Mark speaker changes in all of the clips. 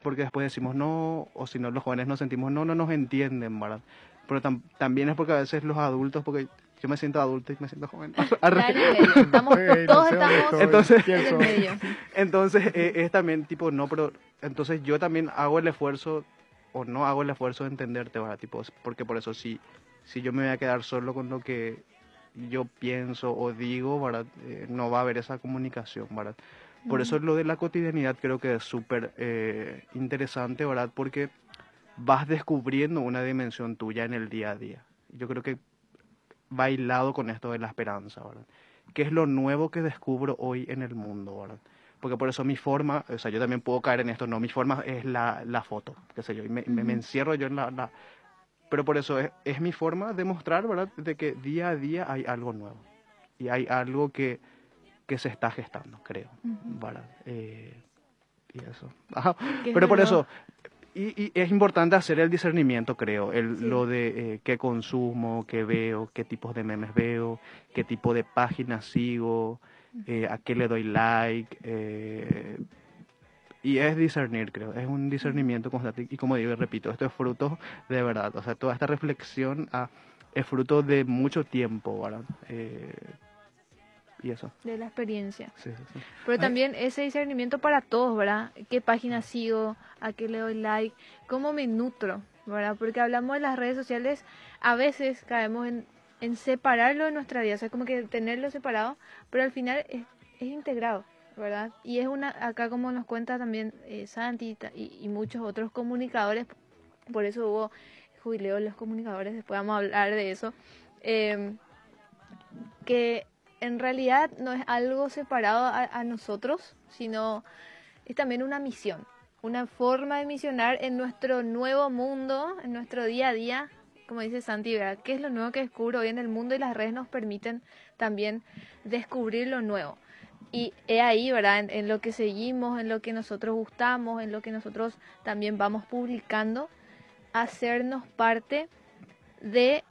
Speaker 1: porque después decimos no, o si no, los jóvenes nos sentimos no nos entienden, ¿verdad? Pero también es porque a veces los adultos, porque yo me siento adulto y me siento joven.
Speaker 2: Está en el medio. Todos estamos
Speaker 1: Entonces,
Speaker 2: en el medio.
Speaker 1: Entonces es también tipo, no, pero entonces yo también hago el esfuerzo o no hago el esfuerzo de entenderte, ¿verdad? Tipo, porque por eso si yo me voy a quedar solo con lo que yo pienso o digo, ¿verdad? No va a haber esa comunicación, ¿verdad? Por eso lo de la cotidianidad creo que es súper interesante, ¿verdad? Porque vas descubriendo una dimensión tuya en el día a día. Yo creo que va hilado con esto de la esperanza, ¿verdad? ¿Qué es lo nuevo que descubro hoy en el mundo, ¿verdad? Porque por eso mi forma, o sea, yo también puedo caer en esto, no, mi forma es la foto, qué sé yo, y me encierro yo en pero por eso es mi forma de mostrar, ¿verdad? De que día a día hay algo nuevo, y hay algo que se está gestando, creo, ¿verdad? Y eso. Ajá. Pero por eso, y es importante hacer el discernimiento, creo, lo de qué consumo, qué veo, qué tipos de memes veo, qué tipo de páginas sigo, a qué le doy like, y es discernir, creo, es un discernimiento constante, y como digo y repito, esto es fruto de verdad, o sea, toda esta reflexión es fruto de mucho tiempo, ¿verdad? Y eso.
Speaker 2: De la experiencia.
Speaker 1: Sí.
Speaker 2: Pero también ese discernimiento para todos, ¿verdad? ¿Qué página sigo? ¿A qué le doy like? ¿Cómo me nutro? ¿Verdad? Porque hablamos de las redes sociales, a veces caemos en separarlo de nuestra vida, o sea, como que tenerlo separado, pero al final es integrado, ¿verdad? Y es acá como nos cuenta también Santi y muchos otros comunicadores, por eso hubo jubileo de los comunicadores, después vamos a hablar de eso, que en realidad no es algo separado a nosotros, sino es también una misión, una forma de misionar en nuestro nuevo mundo, en nuestro día a día, como dice Santi, ¿verdad? ¿Qué es lo nuevo que descubro hoy en el mundo? Y las redes nos permiten también descubrir lo nuevo. Y es ahí, ¿verdad? En lo que seguimos, en lo que nosotros gustamos, en lo que nosotros también vamos publicando, hacernos parte de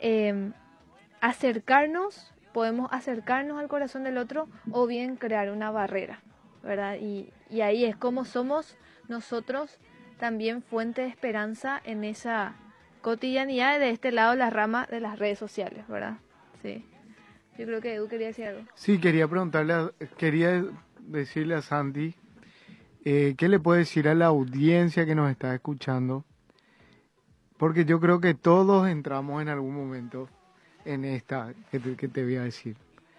Speaker 2: podemos acercarnos al corazón del otro o bien crear una barrera, ¿verdad? Y ahí es como somos nosotros también fuente de esperanza en esa cotidianidad de este lado, la rama de las redes sociales, ¿verdad? Sí. Yo creo que Edu quería decir algo.
Speaker 3: Sí, quería decirle a Santi, ¿qué le puede decir a la audiencia que nos está escuchando? Porque yo creo que todos entramos en algún momento en esta que te voy a decir.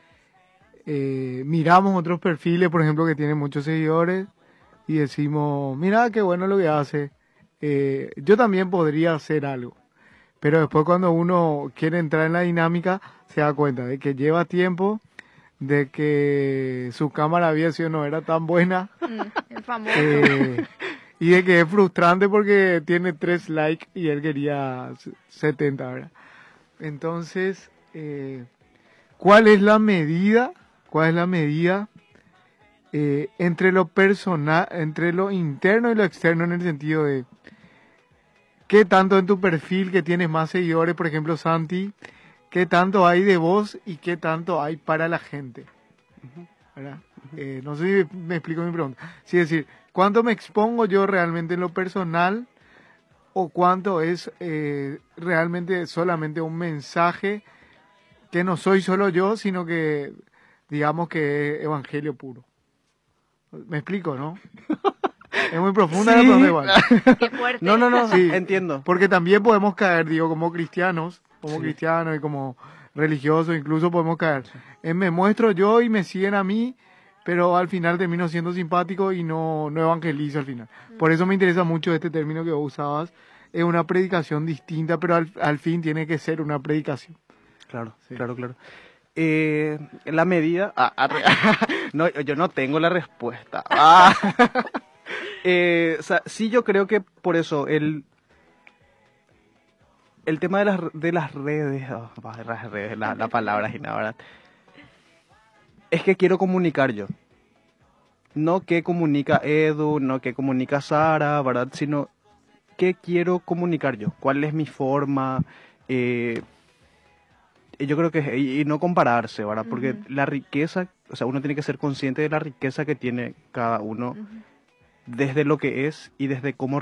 Speaker 3: Miramos otros perfiles, por ejemplo, que tienen muchos seguidores y decimos, mira qué bueno lo que hace, yo también podría hacer algo. Pero después cuando uno quiere entrar en la dinámica, se da cuenta de que lleva tiempo, de que su cámara había sido no era tan buena.
Speaker 2: El famoso.
Speaker 3: Y de que es frustrante porque tiene 3 likes y él quería 70, ¿verdad? Entonces, ¿cuál es la medida? Entre lo personal, entre lo interno y lo externo, en el sentido de qué tanto en tu perfil que tienes más seguidores, por ejemplo, Santi, qué tanto hay de vos y qué tanto hay para la gente, ¿verdad? No sé si me explico mi pregunta. Sí, es decir, ¿cuánto me expongo yo realmente en lo personal o cuánto es realmente solamente un mensaje que no soy solo yo, sino que digamos que es evangelio puro? ¿Me explico, no? Es muy profunda la pregunta igual.
Speaker 2: Qué fuerte.
Speaker 1: No,
Speaker 3: Sí,
Speaker 1: entiendo.
Speaker 3: Porque también podemos caer, digo, como cristianos y como religiosos, incluso podemos caer. Me muestro yo y me siguen a mí, pero al final termino siendo simpático y no evangelizo al final. Por eso me interesa mucho este término que vos usabas. Es una predicación distinta, pero al fin tiene que ser una predicación.
Speaker 1: Claro,
Speaker 3: Sí.
Speaker 1: claro. La medida... no, yo no tengo la respuesta. O sea, sí, yo creo que por eso el tema de las redes, la palabra, Gina, ¿verdad? Es que quiero comunicar yo. No que comunica Edu, no que comunica Sara, ¿verdad? Sino qué quiero comunicar yo. ¿Cuál es mi forma? Yo creo que y no compararse, ¿verdad? Porque la riqueza, o sea, uno tiene que ser consciente de la riqueza que tiene cada uno desde lo que es y desde cómo